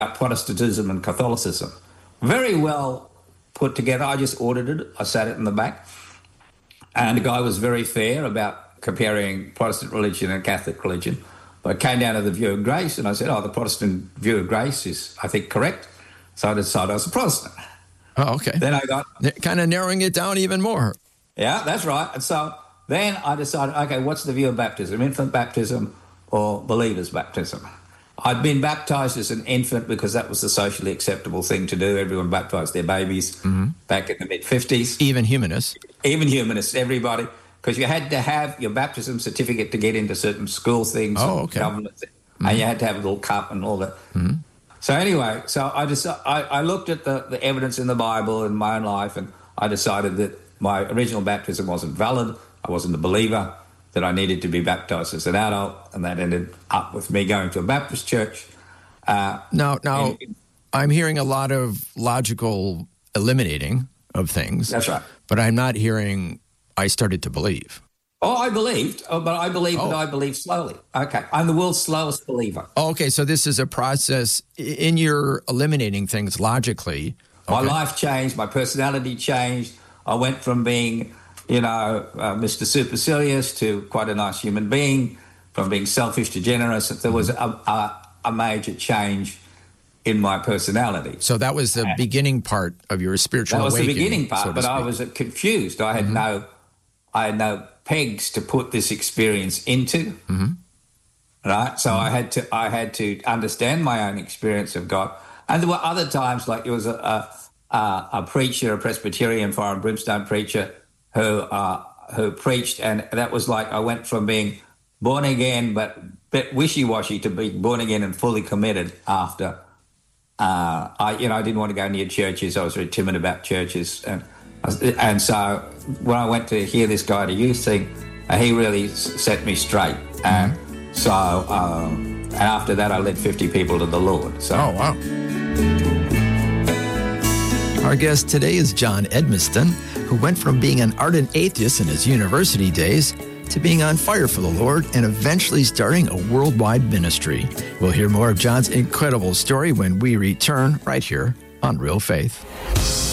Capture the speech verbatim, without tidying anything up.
Protestantism and Catholicism. Very well put together. I just ordered it. I sat it in the back. And the guy was very fair about comparing Protestant religion and Catholic religion. But it came down to the view of grace, and I said, oh, the Protestant view of grace is, I think, correct. So I decided I was a Protestant. Oh, okay. Then I got... Kind of narrowing it down even more. Yeah, that's right. And so then I decided, okay, what's the view of baptism? Infant baptism or believer's baptism? I'd been baptised as an infant because that was the socially acceptable thing to do. Everyone baptised their babies mm-hmm. back in the mid-fifties. Even humanists. Even humanists, everybody. Because you had to have your baptism certificate to get into certain school things. Oh, okay. Government things. Mm-hmm. And you had to have a little cup and all that. Mm-hmm. So anyway, so I, just, I, I looked at the, the evidence in the Bible in my own life, and I decided that my original baptism wasn't valid. I wasn't a believer, that I needed to be baptised as an adult, and that ended up with me going to a Baptist church. Uh, now, now in, I'm hearing a lot of logical eliminating of things. That's right. But I'm not hearing I started to believe. Oh, I believed, oh, but I believed, oh. but I believed slowly. Okay, I'm the world's slowest believer. Oh, okay, so this is a process in your eliminating things logically. My okay. life changed, my personality changed. I went from being... you know, uh, Mister Supercilious to quite a nice human being, from being selfish to generous. There was a, a, a major change in my personality. So that was the and beginning part of your spiritual awakening. That was the beginning part, so but I was confused. I had mm-hmm. no, I had no pegs to put this experience into. Mm-hmm. Right, so mm-hmm. I had to, I had to understand my own experience of God. And there were other times, like there was a, a, a preacher, a Presbyterian fire and brimstone preacher, who uh, who preached, and that was like I went from being born again but a bit wishy-washy to being born again and fully committed after. Uh, I you know I didn't want to go near churches. I was very timid about churches, and and so when I went to hear this guy at a youth thing, uh, he really set me straight. And so um, and after that, I led fifty people to the Lord. So. Oh wow. Our guest today is John Edmiston, who went from being an ardent atheist in his university days to being on fire for the Lord and eventually starting a worldwide ministry. We'll hear more of John's incredible story when we return right here on Real Faith.